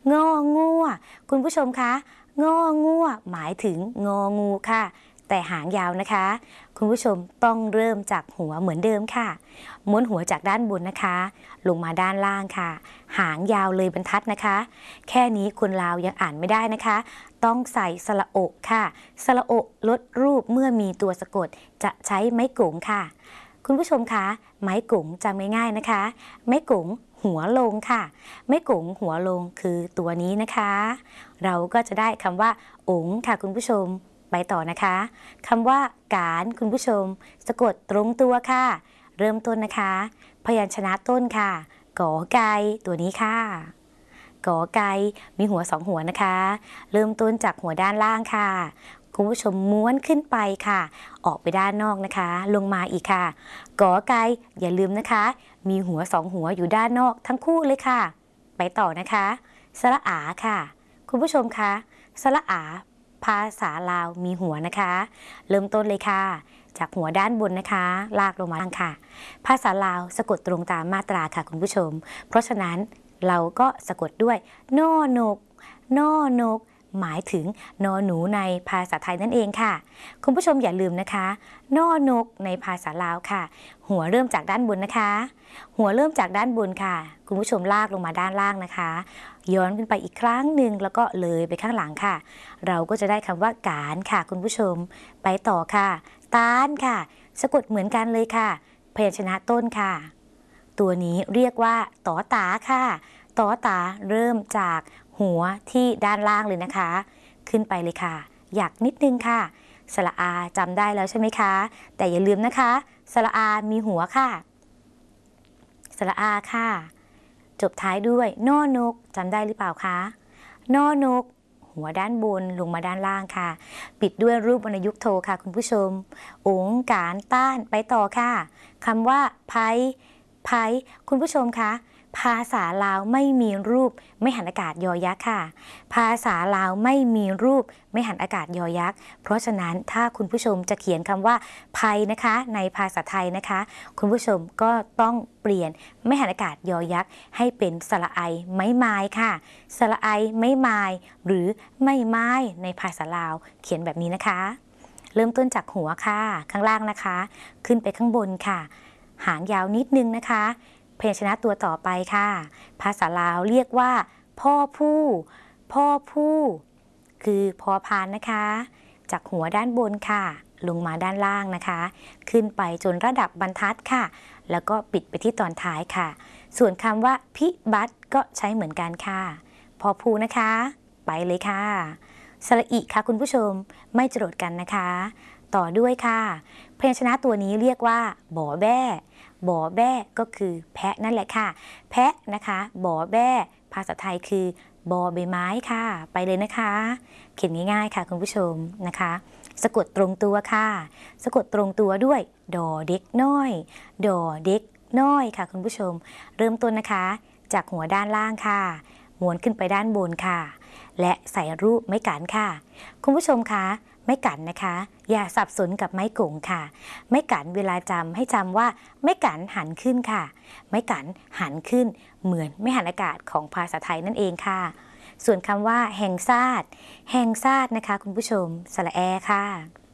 งองัวคุณผู้ชมคะงองัวหมายถึงงองูค่ะแต่หางยาวนะคะคุณผู้ชมต้องเริ่มจากหัวเหมือนเดิมค่ะม้วนหัวจากด้านบนนะคะลงมาด้านล่างค่ะหางยาวเลยบรรทัดนะคะแค่นี้คนลาวยังอ่านไม่ได้นะคะต้องใส่สระโอะค่ะสระโอะลดรูปเมื่อมีตัวสะกดจะใช้ไม้กงค่ะคุณผู้ชมคะไม้กงจำง่ายๆนะคะไม้กงหัวลงค่ะไม้กงหัวลงคือตัวนี้นะคะเราก็จะได้คำว่าองค์ค่ะคุณผู้ชมไปต่อนะคะคำว่าการคุณผู้ชมสะกดตรงตัวค่ะเริ่มต้นนะคะพยัญชนะต้นค่ะกอไก่ตัวนี้ค่ะกอไก่มีหัว2หัวนะคะเริ่มต้นจากหัวด้านล่างค่ะคุณผู้ชมม้วนขึ้นไปค่ะออกไปด้านนอกนะคะลงมาอีกค่ะกอไก่อย่าลืมนะคะมีหัว2หัวอยู่ด้านนอกทั้งคู่เลยค่ะไปต่อนะคะสระอาค่ะคุณผู้ชมคะสระอาภาษาลาวมีหัวนะคะเริ่มต้นเลยค่ะจากหัวด้านบนนะคะลากลงมาค่ะภาษาลาวสะกดตรงตามมาตราค่ะคุณผู้ชมเพราะฉะนั้นเราก็สะกดด้วยนอนกนอนกหมายถึงนอหนูในภาษาไทยนั่นเองค่ะคุณผู้ชมอย่าลืมนะคะนอนกในภาษาลาวค่ะหัวเริ่มจากด้านบนนะคะหัวเริ่มจากด้านบนค่ะคุณผู้ชมลากลงมาด้านล่างนะคะย้อนขึ้นไปอีกครั้งหนึ่งแล้วก็เลยไปข้างหลังค่ะเราก็จะได้คำว่าการค่ะคุณผู้ชมไปต่อค่ะตาลค่ะสะกดเหมือนกันเลยค่ะพยัญชนะต้นค่ะตัวนี้เรียกว่าตอตาค่ะตอตาเริ่มจากหัวที่ด้านล่างเลยนะคะขึ้นไปเลยค่ะอยากนิดนึงค่ะสระอาจำได้แล้วใช่ไหมคะแต่อย่าลืมนะคะสระอามีหัวค่ะสระอาค่ะจบท้ายด้วยนอนกจำได้หรือเปล่าคะนอนกหัวด้านบนลงมาด้านล่างค่ะปิดด้วยรูปวรรณยุกต์โทค่ะคุณผู้ชมองค์การต้านไปต่อค่ะคำว่าไพคุณผู้ชมคะภาษาลาวไม่มีรูปไม่หันอากาศยอยักษ์ค่ะภาษาลาวไม่มีรูปไม่หันอากาศยอยักษ์เพราะฉะนั้นถ้าคุณผู้ชมจะเขียนคำว่าไพนะคะในภาษาไทยนะคะคุณผู้ชมก็ต้องเปลี่ยนไม่หันอากาศยอยักษ์ให้เป็นสระไอไม้ไม้ค่ะสระไอไม้ไม้หรือไม่ไม้ในภาษาลาวเขียนแบบนี้นะคะเริ่มต้นจากหัวค่ะข้างล่างนะคะขึ้นไปข้างบนค่ะหางยาวนิดนึงนะคะพยัญชนะตัวต่อไปค่ะภาษาลาวเรียกว่าพ่อผู้คือพอพานนะคะจากหัวด้านบนค่ะลงมาด้านล่างนะคะขึ้นไปจนระดับบรรทัดค่ะแล้วก็ปิดไปที่ตอนท้ายค่ะส่วนคำว่าพิบัติก็ใช้เหมือนกันค่ะพอพูนะคะไปเลยค่ะสระอิค่ะคุณผู้ชมไม่จรดกันนะคะต่อด้วยค่ะพยัญชนะตัวนี้เรียกว่าบ่อแบ้บ่อแบ้ก็คือแพะนั่นแหละค่ะแพะนะคะบ่อแบ้ภาษาไทยคือบอใบไม้ค่ะไปเลยนะคะเขียนง่ายๆค่ะคุณผู้ชมนะคะสะกดตรงตัวค่ะสะกดตรงตัวด้วยดอเด็กน้อยดอเด็กน้อยค่ะคุณผู้ชมเริ่มต้นนะคะจากหัวด้านล่างค่ะม้วนขึ้นไปด้านบนค่ะและใส่รูปไม้กันค่ะคุณผู้ชมคะไม้กันนะคะอย่าสับสนกับไม้กงค่ะไม้กันเวลาจำให้จำว่าไม้กันหันขึ้นค่ะไม้กันหันขึ้นเหมือนไม่หันอากาศของภาษาไทยนั่นเองค่ะส่วนคำว่าแห่งซาดนะคะคุณผู้ชมสระแอค่ะ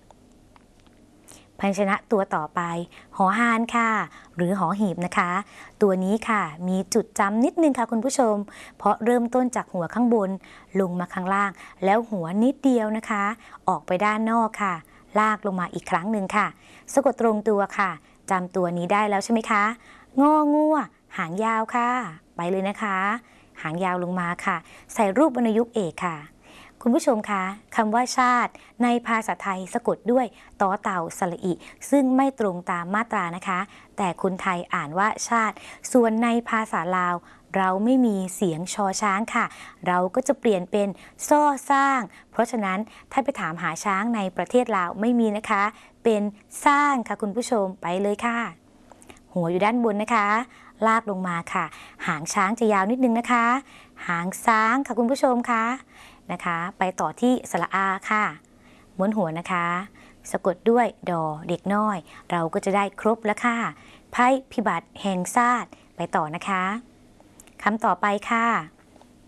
พยัญชนะตัวต่อไปหอหานค่ะหรือหอหีบนะคะตัวนี้ค่ะมีจุดจำนิดนึงค่ะคุณผู้ชมเพราะเริ่มต้นจากหัวข้างบนลงมาข้างล่างแล้วหัวนิดเดียวนะคะออกไปด้านนอกค่ะลากลงมาอีกครั้งหนึ่งค่ะสะกดตรงตัวค่ะจำตัวนี้ได้แล้วใช่ไหมคะงองัวหางยาวค่ะไปเลยนะคะหางยาวลงมาค่ะใส่รูปวรรณยุกต์เอกค่ะคุณผู้ชมคะคำว่าชาติในภาษาไทยสะกดด้วยตอเต่าสระอิซึ่งไม่ตรงตามมาตรานะคะแต่คนไทยอ่านว่าชาติส่วนในภาษาลาวเราไม่มีเสียงชอช้างค่ะเราก็จะเปลี่ยนเป็นซ่อสร้างเพราะฉะนั้นถ้าไปถามหาช้างในประเทศลาวไม่มีนะคะเป็นสร้างค่ะคุณผู้ชมไปเลยค่ะหัวอยู่ด้านบนนะคะลากลงมาค่ะหางช้างจะยาวนิดนึงนะคะหางช้างค่ะคุณผู้ชมคะนะคะไปต่อที่สระอาค่ะม้วนหัวนะคะสะกดด้วยดอเด็กน้อยเราก็จะได้ครบแล้วค่ะภัยพิบัติแห่งชาติไปต่อนะคะคำต่อไปค่ะ